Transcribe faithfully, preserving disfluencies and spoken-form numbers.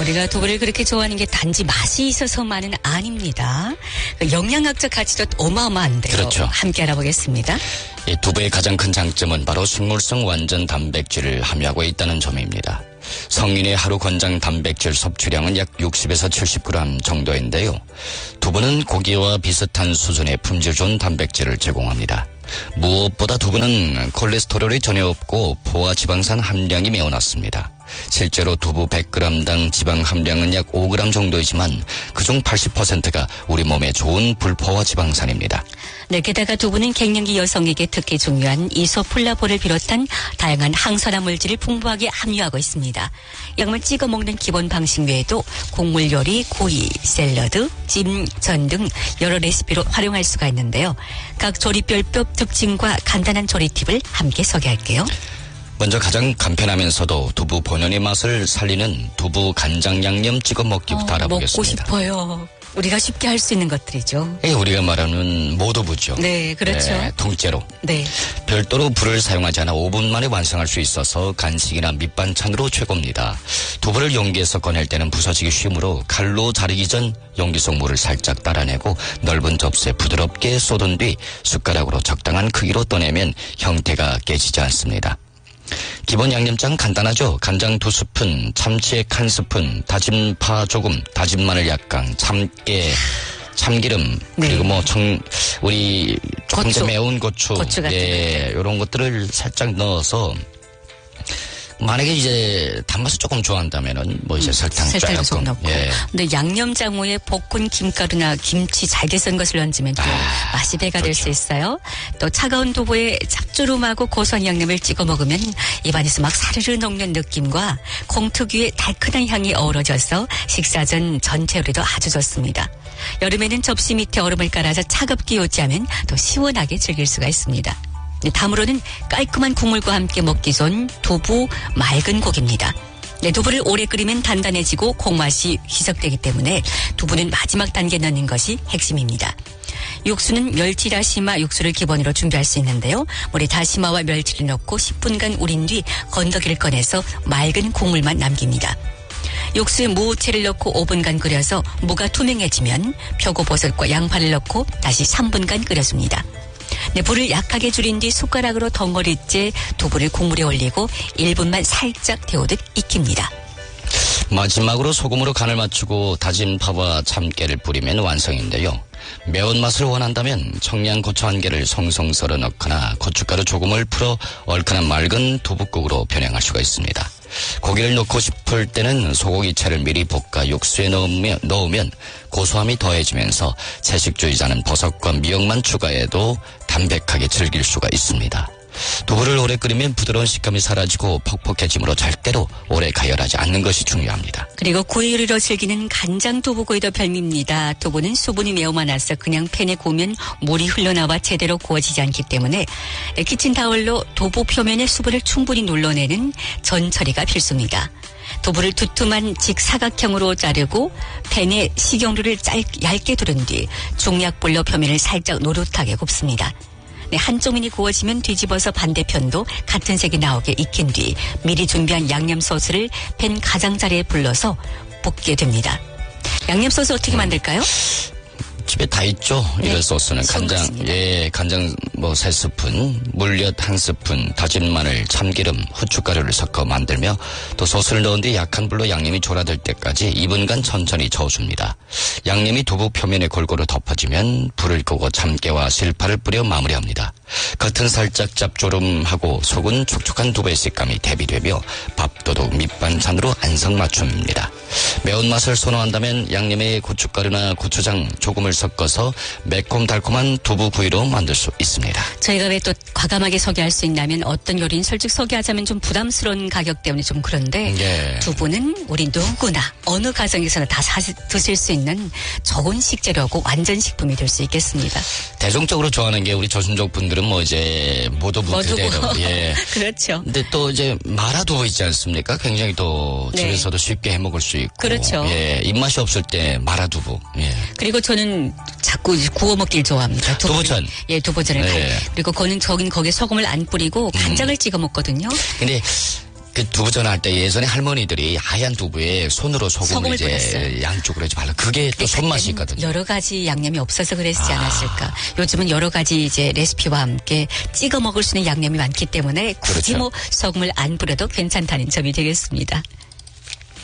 우리가 두부를 그렇게 좋아하는 게 단지 맛이 있어서만은 아닙니다. 영양학적 가치도 어마어마한데요. 그렇죠. 함께 알아보겠습니다. 이 두부의 가장 큰 장점은 바로 식물성 완전 단백질을 함유하고 있다는 점입니다. 성인의 하루 권장 단백질 섭취량은 약 육십에서 칠십 그램 정도인데요. 두부는 고기와 비슷한 수준의 품질 좋은 단백질을 제공합니다. 무엇보다 두부는 콜레스테롤이 전혀 없고 포화 지방산 함량이 매우 낮습니다. 실제로 두부 백 그램당 지방 함량은 약 오 그램 정도이지만 그중 팔십 퍼센트가 우리 몸에 좋은 불포화 지방산입니다. 네, 게다가 두부는 갱년기 여성에게 특히 중요한 이소플라본을 비롯한 다양한 항산화 물질을 풍부하게 함유하고 있습니다. 약물 찍어 먹는 기본 방식 외에도 곡물 요리, 구이, 샐러드, 찜, 전 등 여러 레시피로 활용할 수가 있는데요. 각 조리별법 특징과 간단한 조리 팁을 함께 소개할게요. 먼저 가장 간편하면서도 두부 본연의 맛을 살리는 두부 간장 양념 찍어 먹기부터 어, 알아보겠습니다. 먹고 싶어요. 우리가 쉽게 할 수 있는 것들이죠. 예, 우리가 말하는 모두부죠. 네, 그렇죠. 네, 통째로. 네. 별도로 불을 사용하지 않아 오 분 만에 완성할 수 있어서 간식이나 밑반찬으로 최고입니다. 두부를 용기에서 꺼낼 때는 부서지기 쉬우므로 칼로 자르기 전 용기 속 물을 살짝 따라내고 넓은 접시에 부드럽게 쏟은 뒤 숟가락으로 적당한 크기로 떠내면 형태가 깨지지 않습니다. 기본 양념장 간단하죠. 간장 두 스푼, 참치액 한 스푼, 다진 파 조금, 다진 마늘 약간, 참깨, 참기름, 네. 그리고 뭐 청, 우리 조금 더 고추. 매운 고추, 고추 같은 예, 이런 것들을 살짝 넣어서 만약에 이제 단맛을 조금 좋아한다면은 뭐 이제 설탕 설탕을 좀 조금 넣고. 예. 근데 양념장 후에 볶은 김가루나 김치 잘게 썬 것을 얹으면 또 아, 맛이 배가 될 수 그렇죠. 있어요. 또 차가운 두부에 짭조름하고 고소한 양념을 찍어 먹으면 입안에서 막 사르르 녹는 느낌과 콩 특유의 달큰한 향이 어우러져서 식사 전 전체 요리도 아주 좋습니다. 여름에는 접시 밑에 얼음을 깔아서 차갑게 요지하면 또 시원하게 즐길 수가 있습니다. 다음으로는 깔끔한 국물과 함께 먹기 좋은 두부 맑은 고기입니다. 네, 두부를 오래 끓이면 단단해지고 콩맛이 희석되기 때문에 두부는 마지막 단계에 넣는 것이 핵심입니다. 육수는 멸치 다시마 육수를 기본으로 준비할 수 있는데요. 물에 다시마와 멸치를 넣고 십 분간 우린 뒤 건더기를 꺼내서 맑은 국물만 남깁니다. 육수에 무채를 넣고 오 분간 끓여서 무가 투명해지면 표고버섯과 양파를 넣고 다시 삼 분간 끓여줍니다. 네, 불을 약하게 줄인 뒤 숟가락으로 덩어리째 두부를 국물에 올리고 일 분만 살짝 데우듯 익힙니다. 마지막으로 소금으로 간을 맞추고 다진 파와 참깨를 뿌리면 완성인데요. 매운맛을 원한다면 청양고추 한 개를 송송 썰어 넣거나 고춧가루 조금을 풀어 얼큰한 맑은 두부국으로 변형할 수가 있습니다. 고기를 넣고 싶을 때는 소고기채를 미리 볶아 육수에 넣으면, 넣으면 고소함이 더해지면서 채식주의자는 버섯과 미역만 추가해도 담백하게 즐길 수가 있습니다. 두부를 오래 끓이면 부드러운 식감이 사라지고 퍽퍽해지므로 절대로 오래 가열하지 않는 것이 중요합니다. 그리고 구이로 즐기는 간장 두부구이도 별미입니다. 두부는 수분이 매우 많아서 그냥 팬에 구우면 물이 흘러나와 제대로 구워지지 않기 때문에 키친타월로 두부 표면의 수분을 충분히 눌러내는 전 처리가 필수입니다. 두부를 두툼한 직사각형으로 자르고 팬에 식용유를 짧, 얇게 두른 뒤 중약불로 표면을 살짝 노릇하게 굽습니다. 네, 한쪽면이 구워지면 뒤집어서 반대편도 같은 색이 나오게 익힌 뒤 미리 준비한 양념 소스를 팬 가장자리에 불러서 볶게 됩니다. 양념 소스 어떻게 만들까요? 집에 다 있죠. 네. 이런 소스는 간장, 같습니다. 예, 간장 뭐 세 스푼, 물엿 한 스푼, 다진 마늘, 참기름, 후춧가루를 섞어 만들며 또 소스를 넣은 뒤 약한 불로 양념이 졸아들 때까지 이 분간 천천히 저어줍니다. 양념이 두부 표면에 골고루 덮어지면 불을 끄고 참깨와 실파를 뿌려 마무리합니다. 겉은 살짝 짭조름하고 속은 촉촉한 두부의 식감이 대비되며 밥도둑 밑반찬으로 안성맞춤입니다. 매운맛을 선호한다면 양념에 고춧가루나 고추장 조금을 섞어서 매콤달콤한 두부구이로 만들 수 있습니다. 저희가 왜 또 과감하게 소개할 수 있냐면 어떤 요리는 솔직히 소개하자면 좀 부담스러운 가격 때문에 좀 그런데 예. 두부는 우리 누구나 어느 가정에서나 다 사, 드실 수 있는 좋은 식재료고 완전 식품이 될 수 있겠습니다. 대중적으로 좋아하는 게 우리 조선족 분들은 뭐 이제 모두부 모두부. 그대로. 예. 그렇죠. 근데 또 이제 마라두부 있지 않습니까? 굉장히 또 네. 집에서도 쉽게 해 먹을 수 있고. 그렇죠. 예. 입맛이 없을 때 마라두부. 예. 그리고 저는 자꾸 구워 먹길 좋아합니다. 두부. 두부전. 예, 두부전을. 네. 그리고 거는 저긴 거기에 소금을 안 뿌리고 간장을 찍어 먹거든요. 근데 그 두부전 할 때 예전에 할머니들이 하얀 두부에 손으로 소금을, 소금을 이제 뿌렸어요. 양쪽으로 해서 발라. 그게 또 손맛이 있거든요. 여러 가지 양념이 없어서 그랬지 아. 않았을까. 요즘은 여러 가지 이제 레시피와 함께 찍어 먹을 수 있는 양념이 많기 때문에 굳이 그렇죠. 뭐 소금을 안 뿌려도 괜찮다는 점이 되겠습니다.